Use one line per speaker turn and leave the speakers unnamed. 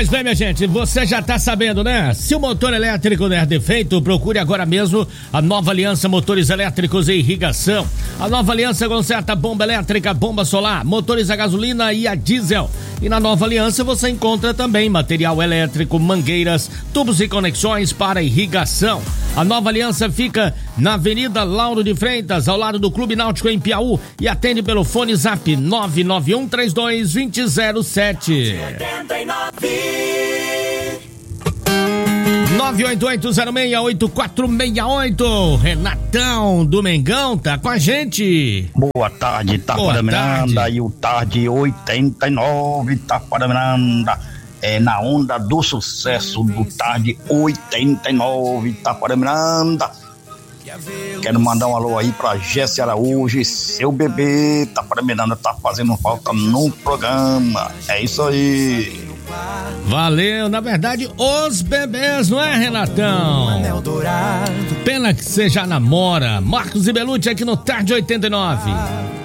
Pois bem, minha gente, você já tá sabendo, né? Se o motor elétrico der defeito, procure agora mesmo a Nova Aliança Motores Elétricos e Irrigação. A Nova Aliança conserta bomba elétrica, bomba solar, motores a gasolina e a diesel. E na Nova Aliança você encontra também material elétrico, mangueiras, tubos e conexões para irrigação. A Nova Aliança fica na Avenida Lauro de Freitas, ao lado do Clube Náutico em Piauí, e atende pelo fone Zap 991322007. 988068468. Renatão do Mengão tá com a gente.
Boa tarde, Taquara Miranda, e o Tarde 89, Taquara Miranda. É na onda do sucesso do Tarde 89, Taquara Miranda. Quero mandar um alô aí pra Jesse Araújo e seu bebê, Taquara Miranda, tá fazendo falta no programa. É isso aí.
Valeu, na verdade, os bebês, não é, Renatão? Pena que você já namora. Marcos e Belucci aqui no Tarde 89.